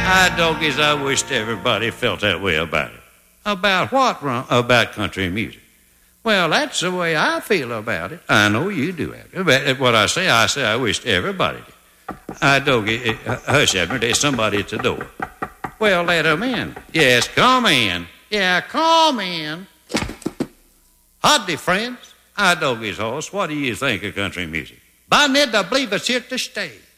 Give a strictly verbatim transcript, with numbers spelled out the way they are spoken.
I doggies, I wished everybody felt that way about it. About what, Ron? About country music. Well, that's the way I feel about it. I know you do. But what I say, I say I wished everybody did. I doggie, hush, Abner, there's somebody at the door. Well, let him in. Yes, come in. Yeah, come in. Howdy, friends. I doggies horse. What do you think of country music? By Ned, I believe it's here to stay.